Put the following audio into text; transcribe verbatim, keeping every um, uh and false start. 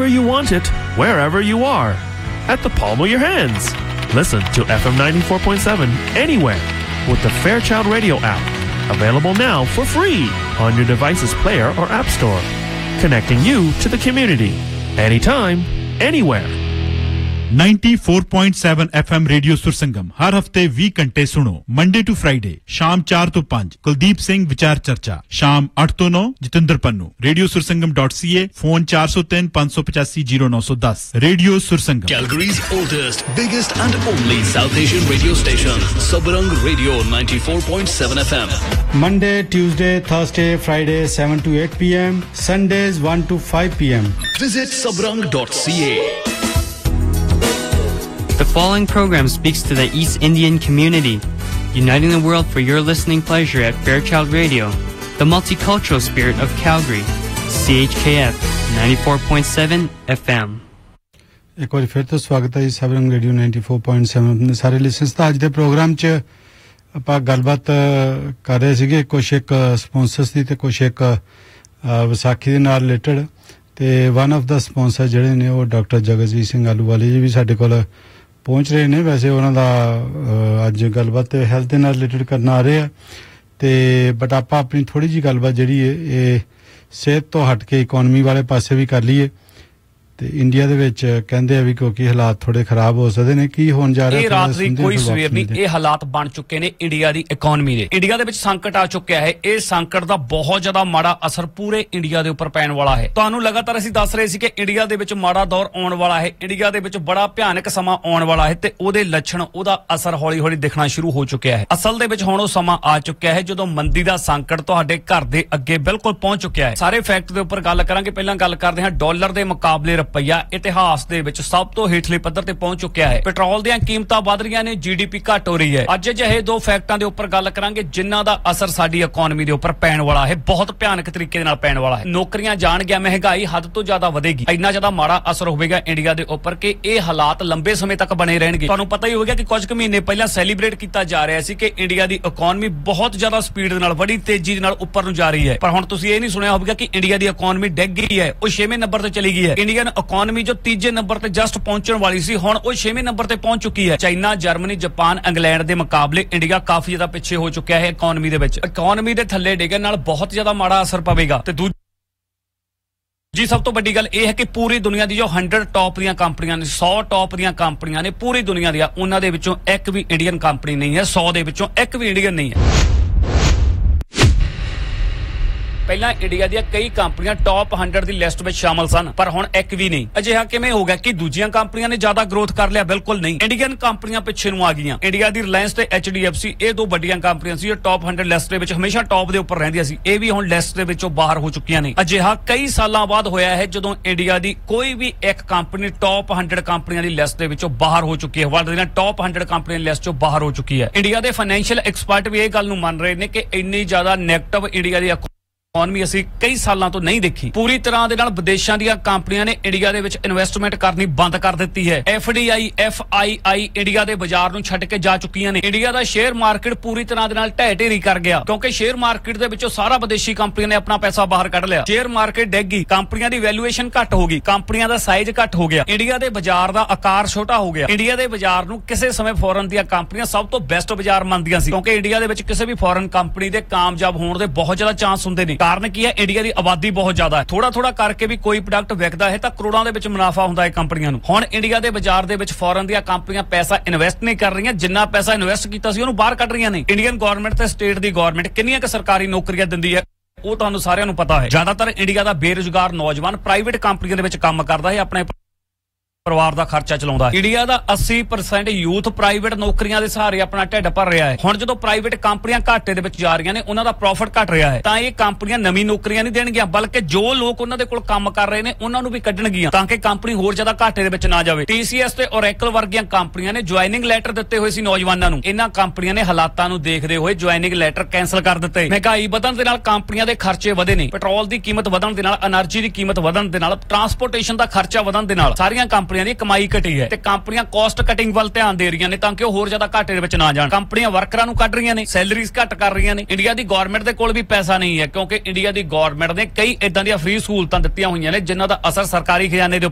whenever you want it, wherever you are, at the palm of your hands. Listen to F M ninety-four point seven anywhere with the Fairchild Radio app. Available now for free on your device's player or app store. Connecting you to the community. Anytime, anywhere. ninety-four point seven F M radio Sursangam हर हफ्ते बीस घंटे सुनो Monday to Friday शाम चार तो पाँच कुलदीप सिंह विचार चर्चा शाम आठ तो नौ Jitendra Pannu radio Sursangam dot C ए फोन चार सौ तीन पाँच सौ पचासी जीरो नौ सौ दस radio Sursangam Calgary's oldest biggest and only South Asian radio station Sabrang Radio ninety-four point seven F M Monday Tuesday Thursday Friday seven to eight p m Sundays one to five p m Visit sabrang dot c a. The following program speaks to the East Indian community, uniting the world for your listening pleasure at Fairchild Radio, the multicultural spirit of Calgary, C H K F ninety-four point seven F M. ਇੱਕ ਵਾਰ ਫਿਰ ਤੋਂ ਸਵਾਗਤ ਹੈ ਸਬਰੰਗ radio ninety-four point seven ਦੇ ਸਾਰੇ listeners ਦਾ ਅੱਜ ਦੇ programme 'ਚ ਆਪਾਂ ਗੱਲਬਾਤ ਕਰ ਰਹੇ ਸੀਗੇ ਕੁਝ ਇੱਕ ਸਪਾਂਸਰਸ ਦੀ ਤੇ ਕੁਝ ਇੱਕ ਵਿਸਾਖੀ ਦੇ ਨਾਲ ਰਿਲੇਟਡ ਤੇ ਵਨ ਆਫ ਦਾ ਸਪਾਂਸਰ ਜਿਹੜੇ ਨੇ ਉਹ ਡਾਕਟਰ ਜਗਜੀਤ ਸਿੰਘ ਆਲੂਵਾਲੀ ਜੀ ਵੀ ਸਾਡੇ ਕੋਲ ਪਹੁੰਚ ਰਹੇ ਨੇ ਵੈਸੇ ਉਹਨਾਂ ਦਾ ਅੱਜ ਗੱਲਬਾਤ ਹੈਲਥ ਦੇ ਨਾਲ ਰਿਲੇਟਡ ਕਰਨ ਆ ਰਹੇ ਆ ਤੇ ਬਟ ਆਪਾਂ ਆਪਣੀ ਥੋੜੀ ਜੀ ਗੱਲਬਾਤ ਜਿਹੜੀ ਹੈ ਇਹ ਸਿਹਤ ਤੋਂ ਹਟ ਕੇ ਇਕਨੋਮੀ ਵਾਲੇ ਪਾਸੇ ਵੀ ਕਰ ਲਈਏ ਤੇ ਇੰਡੀਆ ਦੇ ਵਿੱਚ ਕਹਿੰਦੇ ਆ ਵੀ ਕਿਉਂਕਿ ਹਾਲਾਤ ਥੋੜੇ ਖਰਾਬ ਹੋ ਸਕਦੇ ਨੇ ਕੀ ਹੋਣ ਜਾ ਰਿਹਾ ਇਹ ਰਾਤ ਦੀ ਕੋਈ ਸਵੇਰ ਨਹੀਂ ਇਹ ਹਾਲਾਤ ਬਣ ਚੁੱਕੇ ਨੇ ਇੰਡੀਆ ਦੀ ਇਕਨੋਮੀ ਦੇ ਇੰਡੀਆ ਦੇ ਵਿੱਚ ਸੰਕਟ ਆ ਚੁੱਕਿਆ ਹੈ ਇਹ ਸੰਕਟ ਦਾ ਬਹੁਤ ਜ਼ਿਆਦਾ ਮਾੜਾ ਅਸਰ ਪੂਰੇ ਇੰਡੀਆ ਦੇ ਉੱਪਰ ਪੈਣ ਵਾਲਾ ਹੈ ਤੁਹਾਨੂੰ ਲਗਾਤਾਰ ਅਸੀਂ ਦੱਸ ਰਹੇ ਸੀ ਕਿ ਇੰਡੀਆ ਦੇ ਵਿੱਚ ਮਾੜਾ ਦੌਰ ਆਉਣ ਵਾਲਾ ਹੈ ਇੰਡੀਆ ਦੇ ਵਿੱਚ ਬੜਾ ਭਿਆਨਕ ਸਮਾਂ ਆਉਣ ਵਾਲਾ ਹੈ ਤੇ ਉਹਦੇ ਲੱਛਣ ਉਹਦਾ ਅਸਰ ਹੌਲੀ-ਹੌਲੀ ਦਿਖਣਾ ਸ਼ੁਰੂ ਹੋ ਚੁੱਕਿਆ ਹੈ ਅਸਲ ਦੇ ਵਿੱਚ ਹੁਣ ਉਹ ਸਮਾਂ ਆ ਚੁੱਕਿਆ ਹੈ ਜਦੋਂ ਮੰਦੀ ਦਾ ਸੰਕਟ ਤੁਹਾਡੇ ਘਰ ਦੇ ਅੱਗੇ ਬਿਲਕੁਲ ਪਹੁੰਚ ਚੁੱਕਿਆ ਹੈ ਸਾਰੇ ਫੈਕਟ ਦੇ ਉੱਪਰ ਗੱਲ ਕਰਾਂਗੇ ਪਹਿਲਾਂ ਗੱਲ ਕਰਦੇ ਹਾਂ ਡਾਲਰ ਦੇ ਮੁਕਾਬਲੇ ਰੁਪਈਆ ਇਤਿਹਾਸ ਦੇ ਵਿੱਚ ਸਭ ਤੋਂ ਹੇਠਲੇ ਪੱਧਰ ਤੇ ਪਹੁੰਚ ਚੁੱਕਿਆ ਹੈ ਪੈਟਰੋਲ ਦੀਆਂ ਕੀਮਤਾਂ ਵਧ ਰਹੀਆਂ ਨੇ ਜੀਡੀਪੀ ਘਟ ਹੋ ਰਹੀ ਹੈ ਅੱਜ ਜਿਹੇ ਦੋ ਫੈਕਟਾਂ ਦੇ ਉੱਪਰ ਗੱਲ ਕਰਾਂਗੇ ਜਿਨ੍ਹਾਂ ਦਾ ਅਸਰ ਸਾਡੀ ਇਕਨੋਮੀ ਦੇ ਉੱਪਰ ਪੈਣ ਵਾਲਾ ਹੈ ਬਹੁਤ ਭਿਆਨਕ ਤਰੀਕੇ ਦੇ ਨਾਲ ਪੈਣ ਵਾਲਾ ਹੈ ਨੌਕਰੀਆਂ ਜਾਣ ਗਿਆ ਮਹਿੰਗਾਈ ਹੱਦ ਤੋਂ ਜ਼ਿਆਦਾ ਵਧੇਗੀ ਇੰਨਾ ਜ਼ਿਆਦਾ ਮਾੜਾ ਅਸਰ ਹੋਵੇਗਾ ਇੰਡੀਆ ਦੇ ਉੱਪਰ ਕਿ ਇਹ ਹਾਲਾਤ ਲੰਬੇ ਸਮੇਂ ਤੱਕ ਬਣੇ ਰਹਿਣਗੇ ਤੁਹਾਨੂੰ ਪਤਾ ਹੀ ਹੋਵੇਗਾ ਕਿ ਕੁਝ ਕੁ ਮਹੀਨੇ ਪਹਿਲਾਂ ਸੈਲੀਬ੍ਰੇਟ ਕੀਤਾ ਜਾ ਰਿਹਾ ਸੀ ਕਿ ਇੰਡੀਆ ਦੀ ਇਕਨੋਮੀ ਬਹੁਤ ਜ਼ਿਆਦਾ ਸਪੀਡ ਦੇ ਨਾਲ ਬੜੀ ਤੇਜ਼ੀ ਦੇ ਨਾਲ ਉੱਪਰ ਨੂੰ ਜਾ ਰਹੀ ਹੈ ਪਰ ਹੁਣ ਤੁਸੀਂ ਇਹ ਨਹੀਂ ਸੁਣਿਆ ਹੋਵੇਗਾ ਕਿ ਇੰਡੀਆ ਦੀ ਇਕਨੋਮੀ ਡਿੱਗ ਗਈ ਹੈ ਉਹ ਛੇਵੇਂ ਨੰਬਰ ਤੇ ਚਲੀ ਗਈ ਹੈ ਇੰਡੀਅਨ ਇਕਨੋਮੀ ਜੋ ਤੀਜੇ ਨੰਬਰ ਤੇ ਜਸਟ ਪਹੁੰਚਣ ਵਾਲੀ ਸੀ ਹੁਣ ਉਹ ਛੇਵੇਂ ਨੰਬਰ ਤੇ ਪਹੁੰਚ ਚੁੱਕੀ ਹੈ ਚਾਈਨਾ ਜਰਮਨੀ ਜਾਪਾਨ ਇੰਗਲੈਂਡ ਦੇ ਮੁਕਾਬਲੇ ਇੰਡੀਆ ਕਾਫੀ ਜ਼ਿਆਦਾ ਪਿੱਛੇ ਹੋ ਚੁੱਕਿਆ ਹੈ ਇਕਨੋਮੀ ਦੇ ਵਿੱਚ ਇਕਨੋਮੀ ਦੇ ਥੱਲੇ ਡਿੱਗਣ ਨਾਲ ਬਹੁਤ ਜ਼ਿਆਦਾ ਮਾੜਾ ਅਸਰ ਪਵੇਗਾ ਤੇ ਜੀ ਸਭ ਤੋਂ ਵੱਡੀ ਗੱਲ ਇਹ ਹੈ ਕਿ ਪੂਰੀ ਦੁਨੀਆ ਦੀ ਜੋ ਸੌ ਟੌਪ ਦੀਆਂ ਕੰਪਨੀਆਂ ਨੇ ਸੌ ਟੌਪ ਦੀਆਂ ਕੰਪਨੀਆਂ ਨੇ ਪੂਰੀ ਦੁਨੀਆ ਦੀਆਂ ਉਹਨਾਂ ਦੇ ਵਿੱਚੋਂ ਇੱਕ ਵੀ ਇੰਡੀਅਨ ਕੰਪਨੀ ਨਹੀਂ ਹੈ ਸੌ ਦੇ ਵਿੱਚੋਂ ਇੱਕ ਵੀ ਇੰਡੀਅਨ ਨਹੀਂ ਹੈ ਪਹਿਲਾਂ ਇੰਡੀਆ ਦੀਆਂ ਕਈ ਕੰਪਨੀਆਂ ਟੌਪ ਸੌ ਦੀ ਲਿਸਟ ਵਿੱਚ ਸ਼ਾਮਲ ਸਨ ਪਰ ਹੁਣ ਇੱਕ ਵੀ ਨਹੀਂ ਅਜਿਹਾ ਕਿਵੇਂ ਹੋ ਗਿਆ ਕਿ ਦੂਜੀਆਂ ਕੰਪਨੀਆਂ ਨੇ ਜ਼ਿਆਦਾ ਗਰੋਥ ਕਰ ਲਿਆ ਬਿਲਕੁਲ ਨਹੀਂ ਇੰਡੀਅਨ ਕੰਪਨੀਆਂ ਪਿੱਛੇ ਨੂੰ ਆ ਗਈਆਂ ਇੰਡੀਆ ਦੀ ਰਿਲਾਇੰਸ ਤੇ ਐਚ ਡੀ ਐਫ ਸੀ ਇਹ ਦੋ ਵੱਡੀਆਂ ਕੰਪਨੀਆਂ ਸੀ ਜੋ ਟੌਪ ਸੌ ਲਿਸਟ ਦੇ ਵਿੱਚ ਹਮੇਸ਼ਾ ਟੌਪ ਦੇ ਉੱਪਰ ਰਹਿੰਦੀਆਂ ਸੀ ਇਹ ਵੀ ਹੁਣ ਲਿਸਟ ਦੇ ਵਿੱਚੋਂ ਬਾਹਰ ਹੋ ਚੁੱਕੀਆਂ ਨੇ ਅਜਿਹਾ ਕਈ ਸਾਲਾਂ ਬਾਅਦ ਹੋਇਆ ਹੈ ਜਦੋਂ ਇੰਡੀਆ ਦੀ ਕੋਈ ਵੀ ਇੱਕ ਕੰਪਨੀ ਟੌਪ ਸੌ ਕੰਪਨੀਆਂ ਦੀ ਲਿਸਟ ਦੇ ਵਿੱਚੋਂ ਬਾਹਰ ਹੋ ਚੁੱਕੀ ਹੈ ਵਰਲਡ ਦੀਆਂ ਟੌਪ ਸੌ ਕੰਪਨੀਆਂ ਦੀ ਲਿਸਟ ਚੋਂ ਬਾਹਰ ਹੋ ਚੁੱਕੀ ਹੈ ਇੰਡੀਆ ਦੇ ਫਾਈਨੈਂਸ਼ੀਅਲ ਐਕਸਪਰਟ ਵੀ ਇਹ ਗੱਲ ਨੂੰ ਮੰਨ ਰਹੇ ਨੇ ਕਿ ਇੰਨੀ ਜ਼ਿਆਦਾ ਨੈਗੇਟਿਵ ਇੰਡੀਆ ਦੀ ਇਕਨੋਮੀ ਅਸੀਂ ਕਈ ਸਾਲਾਂ ਤੋਂ ਨਹੀਂ ਦੇਖੀ ਪੂਰੀ ਤਰ੍ਹਾਂ ਦੇ ਨਾਲ ਵਿਦੇਸ਼ਾਂ ਦੀਆਂ ਕੰਪਨੀਆਂ ਨੇ ਇੰਡੀਆ ਦੇ ਵਿੱਚ ਇਨਵੈਸਟਮੈਂਟ ਕਰਨੀ ਬੰਦ ਕਰ ਦਿੱਤੀ ਹੈ F D I F I I India ਦੇ ਬਾਜ਼ਾਰ ਨੂੰ ਛੱਡ ਕੇ ਜਾ ਚੁੱਕੀਆਂ ਨੇ ਇੰਡੀਆ ਦਾ ਸ਼ੇਅਰ ਮਾਰਕੀਟ ਪੂਰੀ ਤਰ੍ਹਾਂ ਦੇ ਨਾਲ ਢਹਿ ਢੇਰੀ ਕਰ ਗਿਆ ਕਿਉਂਕਿ ਸ਼ੇਅਰ ਮਾਰਕੀਟ ਦੇ ਵਿੱਚੋਂ ਸਾਰਾ ਵਿਦੇਸ਼ੀ ਕੰਪਨੀਆਂ ਨੇ ਆਪਣਾ ਪੈਸਾ ਬਾਹਰ ਕੱਢ ਲਿਆ ਸ਼ੇਅਰ ਮਾਰਕੀਟ ਡਿੱਗ ਗਈ ਕੰਪਨੀਆਂ ਦੀ ਵੈਲਿਊਏਸ਼ਨ ਘੱਟ ਹੋ ਗਈ ਕੰਪਨੀਆਂ ਦਾ ਸਾਈਜ਼ ਘੱਟ ਹੋ ਗਿਆ ਇੰਡੀਆ ਦੇ ਬਾਜ਼ਾਰ ਦਾ ਆਕਾਰ ਛੋਟਾ ਹੋ ਗਿਆ ਇੰਡੀਆ ਦੇ ਬਾਜ਼ਾਰ ਨੂੰ ਕਿਸੇ ਸਮੇਂ ਫੋਰਨ ਦੀਆਂ ਕੰਪਨੀਆਂ ਸਭ ਤੋਂ ਬੈਸਟ ਬਾਜ਼ਾਰ ਮੰਨਦੀਆਂ ਸੀ ਕਿਉਂਕਿ ਇੰਡੀਆ ਦੇ ਵਿੱਚ ਕਿਸੇ ਵੀ ਫੋਰਨ ਕੰਪਨੀ ਦੇ ਕਾਮਯਾਬ ਹੋਣ ਦੇ ਬਹੁਤ ਜ਼ਿਆਦਾ ਚਾਂਸ ਹੁੰਦੇ ਨੇ ਕਾਰਨ ਕੀ ਹੈ ਇੰਡੀਆ ਦੀ ਆਬਾਦੀ ਬਹੁਤ ਜ਼ਿਆਦਾ ਹੈ ਥੋੜਾ ਥੋੜਾ ਕਰਕੇ ਵੀ ਕੋਈ ਪ੍ਰੋਡਕਟ ਵਿਕਦਾ ਹੈ ਤਾਂ ਕਰੋੜਾਂ ਦੇ ਵਿੱਚ ਮੁਨਾਫਾ ਹੁੰਦਾ ਹੈ ਕੰਪਨੀਆਂ ਨੂੰ ਹੁਣ ਇੰਡੀਆ ਦੇ ਬਾਜ਼ਾਰ ਦੇ ਵਿੱਚ ਫੋਰਨ ਦੀਆਂ ਕੰਪਨੀਆਂ ਪੈਸਾ ਇਨਵੈਸਟ ਨਹੀਂ ਕਰ ਰਹੀਆਂ ਜਿੰਨਾ ਪੈਸਾ ਇਨਵੈਸਟ ਕੀਤਾ ਸੀ ਉਹਨੂੰ ਬਾਹਰ ਕੱਢ ਰਹੀਆਂ ਨੇ ਇੰਡੀਅਨ ਗਵਰਨਮੈਂਟ ਤੇ ਸਟੇਟ ਦੀ ਗਵਰਨਮੈਂਟ ਕਿੰਨੀਆਂ ਕੁ ਸਰਕਾਰੀ ਨੌਕਰੀਆਂ ਦਿੰਦੀ ਹੈ ਉਹ ਤੁਹਾਨੂੰ ਸਾਰਿਆਂ ਨੂੰ ਪਤਾ ਹੈ ਜ਼ਿਆਦਾਤਰ ਇੰਡੀਆ ਦਾ ਬੇਰੁਜ਼ਗਾਰ ਨੌਜਵਾਨ ਪ੍ਰਾਈਵੇਟ ਕੰਪਨੀਆਂ ਦੇ ਵਿੱਚ ਕੰਮ ਕਰਦਾ ਹੈ ਆਪਣੇ ਪਰਿਵਾਰ ਦਾ ਖਰਚਾ ਚਲਾਉਂਦਾ ਹੈ ਇੰਡੀਆ ਦਾ ਅੱਸੀ ਪਰਸੈਂਟ ਯੂਥ ਪ੍ਰਾਈਵੇਟ ਨੌਕਰੀਆਂ ਦੇ ਸਹਾਰੇ ਆਪਣਾ ਢਿੱਡ ਭਰ ਰਿਹਾ ਹੈ ਹੁਣ ਜਦੋਂ ਪ੍ਰਾਈਵੇਟ ਕੰਪਨੀਆਂ ਘਾਟੇ ਦੇ ਵਿੱਚ ਜਾ ਰਹੀਆਂ ਨੇ ਉਹਨਾਂ ਦਾ ਪ੍ਰੋਫਿਟ ਘਟ ਰਿਹਾ ਹੈ ਤਾਂ ਇਹ ਕੰਪਨੀਆਂ ਨਵੀਂ ਨੌਕਰੀਆਂ ਨਹੀਂ ਦੇਣਗੀਆਂ ਬਲਕਿ ਜੋ ਲੋਕ ਉਹਨਾਂ ਦੇ ਕੋਲ ਕੰਮ ਕਰ ਰਹੇ ਨੇ ਉਹਨਾਂ ਨੂੰ ਵੀ ਕੱਢਣਗੀਆਂ ਤਾਂ ਕਿ ਕੰਪਨੀ ਹੋਰ ਜ਼ਿਆਦਾ ਘਾਟੇ ਦੇ ਵਿੱਚ ਨਾ ਜਾਵੇ ਟੀ ਸੀ ਐਸ ਤੇ ਓਰੈਕਲ ਵਰਗੀਆਂ ਕੰਪਨੀਆਂ ਨੇ ਜੁਆਇਨਿੰਗ ਲੈਟਰ ਦਿੱਤੇ ਹੋਏ ਸੀ ਨੌਜਵਾਨਾਂ ਨੂੰ ਇਹਨਾਂ ਕੰਪਨੀਆਂ ਨੇ ਹਾਲਾਤਾਂ ਨੂੰ ਦੇਖਦੇ ਹੋਏ ਜੁਆਇਨਿੰਗ ਲੈਟਰ ਕੈਂਸਲ ਕਰ ਦਿੱਤੇ ਮਹਿੰਗਾਈ ਵਧਣ ਦੇ ਨਾਲ ਕੰਪਨੀਆਂ ਦੇ ਖਰਚੇ ਵਧੇ ਨੇ ਪੈਟਰੋਲ ਦੀ ਕੀਮਤ ਵਧਣ ਦੇ ਨਾਲ એનર્ਜੀ ਦੀ ਕੀਮਤ ਵਧਣ ਦੇ ਨਾਲ ਟਰਾਂਸਪੋਰਟੇਸ਼ਨ ਦਾ ਖਰਚਾ ਵਧਣ ਦੇ ਨਾਲ ਸਾਰੀਆਂ ਕੰਪਨੀਆਂ ਦੀ ਕਮਾਈ ਘਟੀ ਤੇ ਕੰਪਨੀਆਂ ਕਾਸਟ ਕਟਿੰਗ ਵੱਲ ਧਿਆਨ ਦੇ ਰਹੀਆਂ ਨੇ ਤਾਂ ਕਿ ਉਹ ਹੋਰ ਜ਼ਿਆਦਾ ਘਾਟੇ ਦੇ ਵਿੱਚ ਨਾ ਜਾਣ ਕੰਪਨੀਆਂ ਵਰਕਰਾਂ ਨੂੰ ਕੱਢ ਰਹੀਆਂ ਨੇ ਸੈਲਰੀਜ਼ ਘੱਟ ਕਰ ਰਹੀਆਂ ਨੇ ਇੰਡੀਆ ਦੀ ਗਵਰਨਮੈਂਟ ਦੇ ਕੋਲ ਵੀ ਪੈਸਾ ਨਹੀਂ ਹੈ ਕਿਉਂਕਿ ਇੰਡੀਆ ਦੀ ਗਵਰਨਮੈਂਟ ਨੇ ਕਈ ਇਦਾਂ ਦੀਆਂ ਫ੍ਰੀ ਸਹੂਲਤਾਂ ਦਿੱਤੀਆਂ ਹੋਈਆਂ ਨੇ ਜਿਨ੍ਹਾਂ ਦਾ ਅਸਰ ਸਰਕਾਰੀ ਖਜ਼ਾਨੇ ਦੇ